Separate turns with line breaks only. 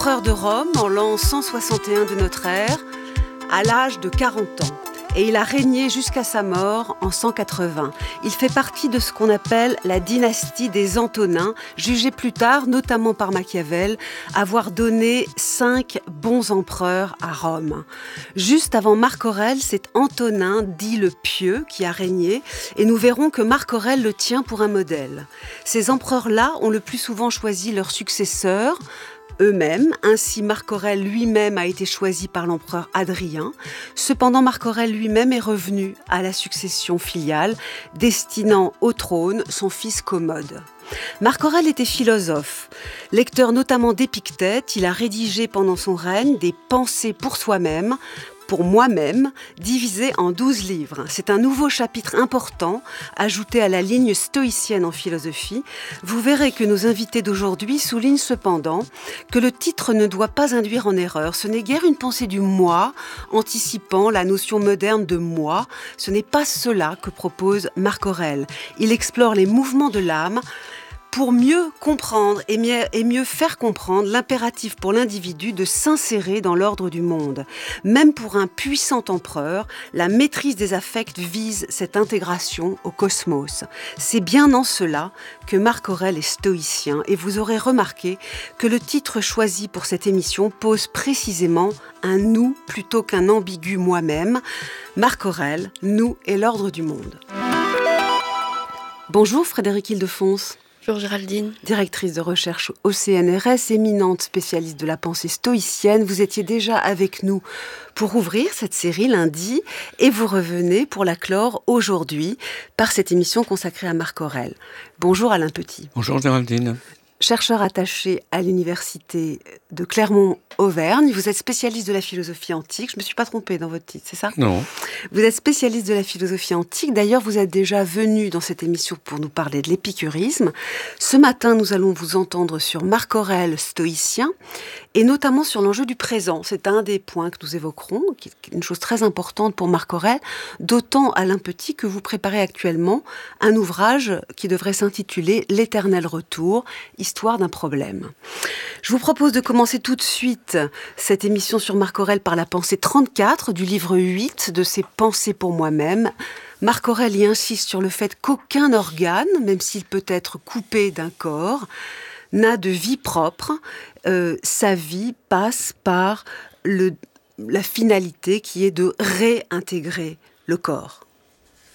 Empereur de Rome en l'an 161 de notre ère, à l'âge de 40 ans. Et il a régné jusqu'à sa mort en 180. Il fait partie de ce qu'on appelle la dynastie des Antonins, jugée plus tard, notamment par Machiavel, avoir donné 5 bons empereurs à Rome. Juste avant Marc Aurèle, c'est Antonin, dit le Pieux, qui a régné, et nous verrons que Marc Aurèle le tient pour un modèle. Ces empereurs-là ont le plus souvent choisi leurs successeurs, eux-mêmes. Ainsi, Marc Aurèle lui-même a été choisi par l'empereur Hadrien. Cependant, Marc Aurèle lui-même est revenu à la succession filiale, destinant au trône son fils Commode. Marc Aurèle était philosophe. Lecteur notamment d'Épictète, il a rédigé pendant son règne des pensées pour soi-même, pour moi-même, divisé en 12 livres. C'est un nouveau chapitre important, ajouté à la ligne stoïcienne en philosophie. Vous verrez que nos invités d'aujourd'hui soulignent cependant que le titre ne doit pas induire en erreur. Ce n'est guère une pensée du moi, anticipant la notion moderne de moi. Ce n'est pas cela que propose Marc Aurèle. Il explore les mouvements de l'âme, pour mieux comprendre et mieux faire comprendre l'impératif pour l'individu de s'insérer dans l'ordre du monde. Même pour un puissant empereur, la maîtrise des affects vise cette intégration au cosmos. C'est bien en cela que Marc Aurèle est stoïcien, et vous aurez remarqué que le titre choisi pour cette émission pose précisément un « nous » plutôt qu'un ambigu « moi-même ». Marc Aurèle, nous et l'ordre du monde. Bonjour Frédérique Ildefonse.
Bonjour Géraldine.
Directrice de recherche au CNRS, éminente spécialiste de la pensée stoïcienne. Vous étiez déjà avec nous pour ouvrir cette série lundi et vous revenez pour la clore aujourd'hui par cette émission consacrée à Marc Aurèle. Bonjour Alain Petit.
Bonjour Géraldine.
Chercheur attaché à l'université de Clermont-Auvergne. Vous êtes spécialiste de la philosophie antique. Je ne me suis pas trompée dans votre titre, c'est ça ?
Non.
Vous êtes spécialiste de la philosophie antique. D'ailleurs, vous êtes déjà venu dans cette émission pour nous parler de l'épicurisme. Ce matin, nous allons vous entendre sur Marc Aurèle, stoïcien, et notamment sur l'enjeu du présent. C'est un des points que nous évoquerons, qui est une chose très importante pour Marc Aurèle, d'autant, Alain Petit, que vous préparez actuellement un ouvrage qui devrait s'intituler « L'éternel retour », histoire d'un problème. Je vous propose de commencer tout de suite cette émission sur Marc Aurèle par la pensée 34 du livre 8 de ses pensées pour moi-même. Marc Aurèle y insiste sur le fait qu'aucun organe, même s'il peut être coupé d'un corps, n'a de vie propre. Sa vie passe par la finalité qui est de réintégrer le corps.